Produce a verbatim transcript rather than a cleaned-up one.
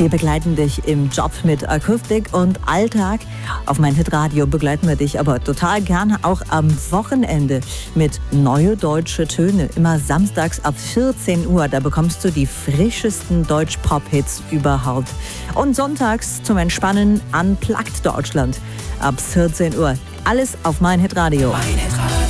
Wir begleiten dich im Job mit Akustik und Alltag. Auf mein Hitradio begleiten wir dich aber total gerne auch am Wochenende mit neue deutsche Töne. Immer samstags ab vierzehn Uhr, da bekommst du die frischesten Deutsch-Pop-Hits überhaupt. Und sonntags zum Entspannen Unplugged Deutschland ab vierzehn Uhr. Alles auf mein Hitradio. Mein Hitradio.